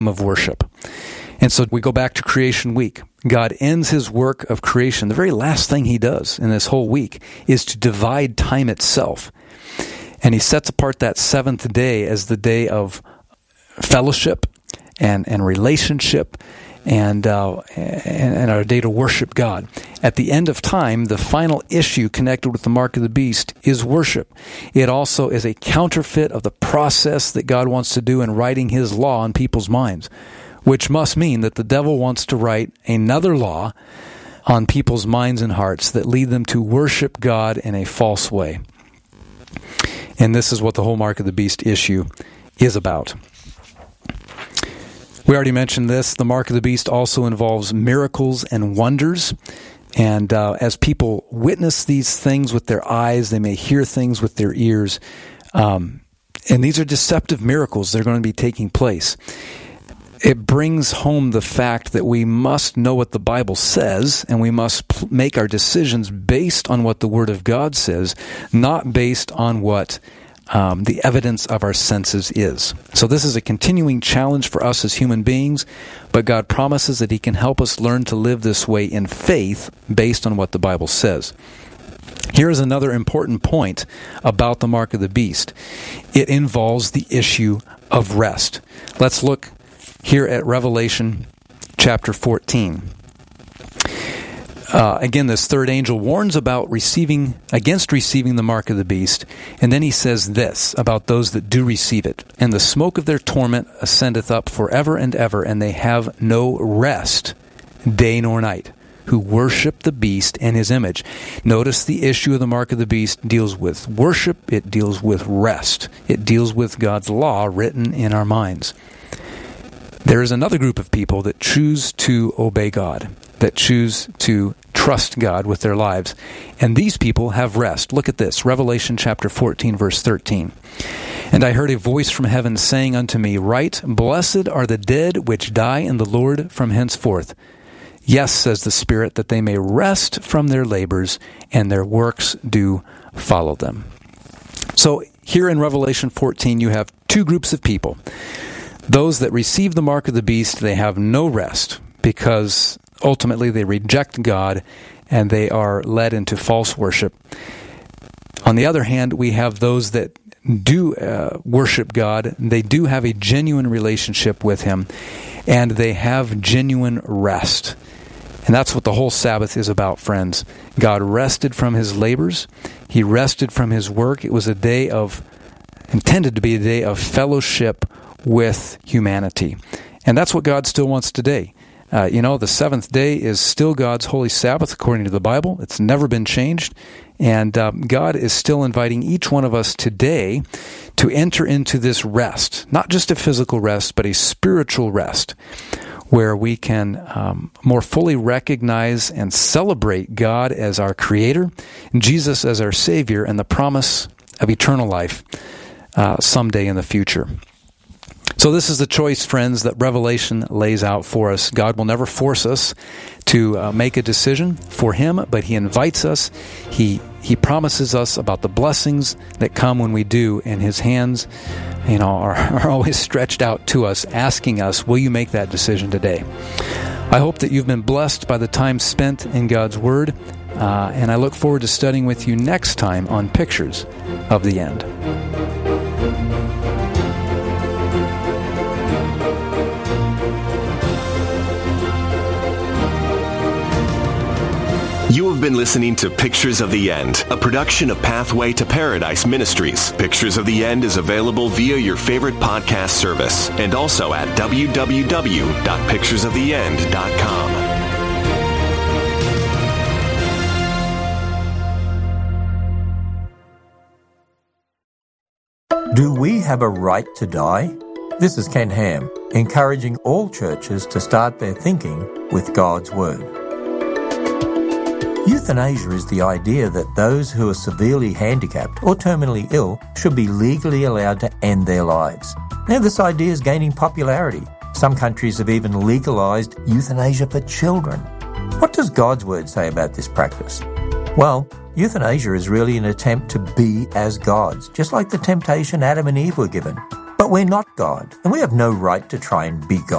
of worship. And so we go back to creation week. God ends his work of creation. The very last thing he does in this whole week is to divide time itself. And he sets apart that seventh day as the day of fellowship and relationship and our day to worship God. At the end of time, the final issue connected with the mark of the beast is worship. It also is a counterfeit of the process that God wants to do in writing his law on people's minds, which must mean that the devil wants to write another law on people's minds and hearts that lead them to worship God in a false way. And this is what the whole mark of the beast issue is about. We already mentioned this. The mark of the beast also involves miracles and wonders. And as people witness these things with their eyes, they may hear things with their ears. And these are deceptive miracles. They're going to be taking place. It brings home the fact that we must know what the Bible says, and we must make our decisions based on what the Word of God says, not based on what the evidence of our senses is. So this is a continuing challenge for us as human beings, but God promises that he can help us learn to live this way in faith based on what the Bible says. Here is another important point about the mark of the beast. It involves the issue of rest. Let's look here at Revelation chapter 14. Again, this third angel warns against receiving the mark of the beast, and then he says this about those that do receive it. And the smoke of their torment ascendeth up forever and ever, and they have no rest, day nor night, who worship the beast and his image. Notice the issue of the mark of the beast deals with worship, it deals with rest, it deals with God's law written in our minds. There is another group of people that choose to obey God, that choose to trust God with their lives. And these people have rest. Look at this, Revelation chapter 14, verse 13. And I heard a voice from heaven saying unto me, Write, Blessed are the dead which die in the Lord from henceforth. Yes, says the Spirit, that they may rest from their labors, and their works do follow them. So here in Revelation 14, you have two groups of people. Those that receive the mark of the beast, they have no rest, because ultimately they reject God and they are led into false worship. On the other hand, we have those that do worship God. They do have a genuine relationship with him, and they have genuine rest. And that's what the whole Sabbath is about, friends. God rested from his labors. He rested from his work. It was intended to be a day of fellowship with humanity. And that's what God still wants today. The seventh day is still God's holy Sabbath according to the Bible. It's never been changed. And God is still inviting each one of us today to enter into this rest, not just a physical rest, but a spiritual rest, where we can more fully recognize and celebrate God as our Creator, Jesus as our Savior, and the promise of eternal life someday in the future. So this is the choice, friends, that Revelation lays out for us. God will never force us to make a decision for him, but he invites us. He promises us about the blessings that come when we do, and his hands, are always stretched out to us, asking us, will you make that decision today? I hope that you've been blessed by the time spent in God's Word, and I look forward to studying with you next time on Pictures of the End. You have been listening to Pictures of the End, a production of Pathway to Paradise Ministries. Pictures of the End is available via your favorite podcast service and also at www.picturesoftheend.com. Do we have a right to die? This is Ken Ham, encouraging all churches to start their thinking with God's Word. Euthanasia is the idea that those who are severely handicapped or terminally ill should be legally allowed to end their lives. Now, this idea is gaining popularity. Some countries have even legalized euthanasia for children. What does God's Word say about this practice? Well, euthanasia is really an attempt to be as gods, just like the temptation Adam and Eve were given. But we're not God, and we have no right to try and be God.